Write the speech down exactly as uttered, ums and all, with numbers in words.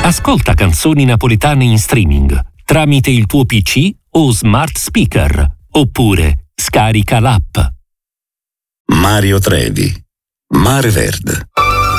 Ascolta canzoni napoletane in streaming tramite il tuo P C o smart speaker, oppure scarica l'app. Mario Trevi, Mare Verde.